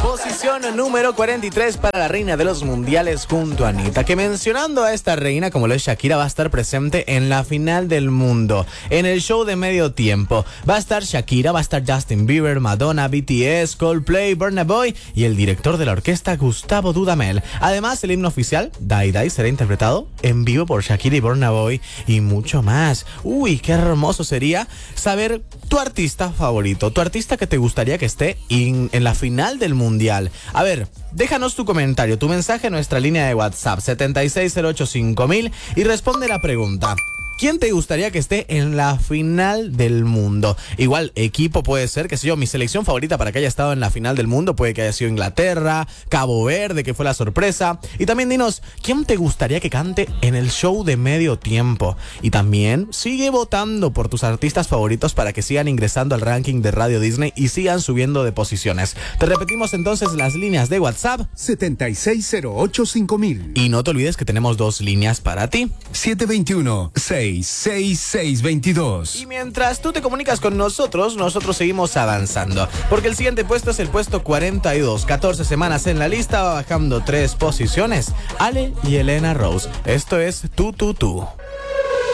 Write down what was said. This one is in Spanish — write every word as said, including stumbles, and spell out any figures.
Posición número cuarenta y tres para la reina de los mundiales junto a Anita, que mencionando a esta reina como lo es Shakira va a estar presente en la final del mundo, en el show de medio tiempo. Va a estar Shakira, va a estar Justin Bieber, Madonna, B T S, Coldplay, Burna Boy y el director de la orquesta Gustavo Dudamel. Además, el himno oficial, Die Die, será interpretado en vivo por Shakira y Burna Boy y mucho más. Uy, qué hermoso sería saber tu artista favorito, tu artista que te gustaría que esté en, en la final del mundial. A ver, déjanos tu comentario, tu mensaje en nuestra línea de WhatsApp setenta y seis cero ocho cinco mil y responde la pregunta: ¿quién te gustaría que esté en la final del mundo? Igual, equipo puede ser, qué sé yo, mi selección favorita para que haya estado en la final del mundo puede que haya sido Inglaterra, Cabo Verde, que fue la sorpresa. Y también dinos, ¿quién te gustaría que cante en el show de medio tiempo? Y también sigue votando por tus artistas favoritos para que sigan ingresando al ranking de Radio Disney y sigan subiendo de posiciones. Te repetimos entonces las líneas de WhatsApp: setenta y seis cero ocho cinco mil. Y no te olvides que tenemos dos líneas para ti: siete dos uno, seis seis seis veintidós. Y mientras tú te comunicas con nosotros, nosotros seguimos avanzando, porque el siguiente puesto es el puesto cuarenta y dos. catorce semanas en la lista, va bajando tres posiciones Ale y Elena Rose. Esto es Tú, Tú, Tú.